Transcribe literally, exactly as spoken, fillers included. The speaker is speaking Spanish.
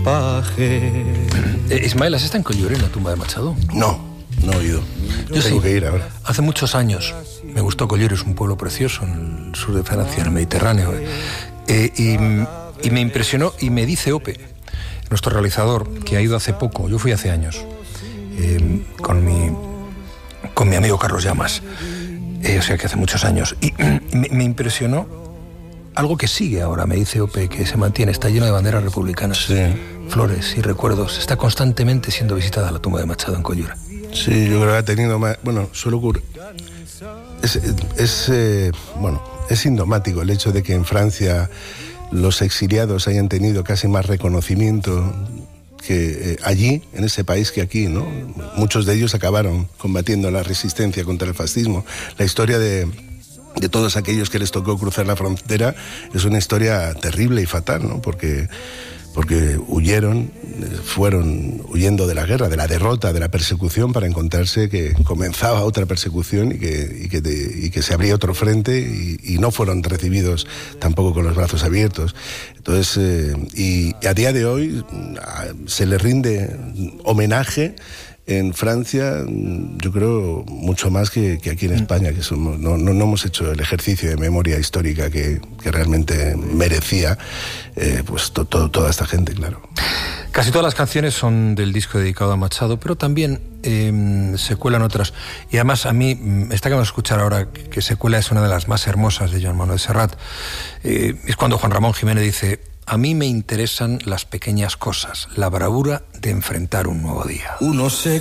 paje. Eh, Ismael, ¿has estado en Collioure, en la tumba de Machado? No, no he oído. Yo Tengo sí. que ir ahora. Hace muchos años me gustó Collioure, es un pueblo precioso en el sur de Francia, en el Mediterráneo. Eh, y, y me impresionó, y me dice Ope, nuestro realizador, que ha ido hace poco, yo fui hace años, eh, con, mi, con mi amigo Carlos Llamas, eh, o sea que hace muchos años, y me, me impresionó algo que sigue ahora, me dice Ope, que se mantiene, está lleno de banderas republicanas, Sí. flores y recuerdos, está constantemente siendo visitada la tumba de Machado en Collioure. Sí, yo creo que ha tenido más... Bueno, suele ocurrir... Es, es, eh, bueno, es sintomático el hecho de que en Francia los exiliados hayan tenido casi más reconocimiento que eh, allí, en ese país, que aquí, ¿no? Muchos de ellos acabaron combatiendo la resistencia contra el fascismo. La historia de, de todos aquellos que les tocó cruzar la frontera es una historia terrible y fatal, ¿no? Porque... porque huyeron, fueron huyendo de la guerra, de la derrota, de la persecución, para encontrarse que comenzaba otra persecución y que, y que, de, y que se abría otro frente y, y no fueron recibidos tampoco con los brazos abiertos. Entonces, eh, y a día de hoy a, se le rinde homenaje en Francia, yo creo, mucho más que, que aquí en España, que somos, no, no, no hemos hecho el ejercicio de memoria histórica que, que realmente merecía eh, pues to, to, toda esta gente, claro. Casi todas las canciones son del disco dedicado a Machado, pero también eh, se cuelan otras. Y además a mí, esta que vamos a escuchar ahora, que se cuela, es una de las más hermosas de Joan Manuel Serrat. Eh, es cuando Juan Ramón Jiménez dice: a mí me interesan las pequeñas cosas, la bravura de enfrentar un nuevo día. Uno se